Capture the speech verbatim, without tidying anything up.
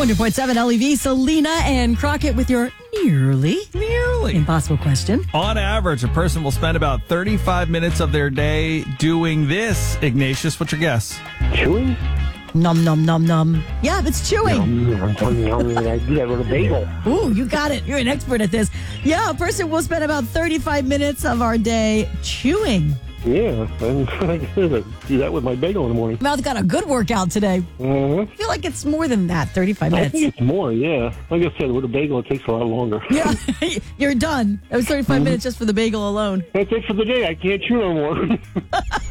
one hundred point seven L E V, Selena and Crockett with your nearly, Nearly. impossible question. On average, a person will spend about thirty-five minutes of their day doing this. Ignatius, what's your guess? Chewing? Num, num, num, num. Yeah, it's chewing. I'm telling you, I do that with a bagel. Ooh, you got it. You're an expert at this. Yeah, a person will spend about thirty-five minutes of our day chewing. Yeah, I'm I do that with my bagel in the morning. Mouth got a good workout today. Uh-huh. I feel like it's more than that, thirty-five I minutes. think it's more, yeah. Like I said, with a bagel, it takes a lot longer. Yeah, you're done. It was thirty-five minutes just for the bagel alone. That's it for the day. I can't chew no more.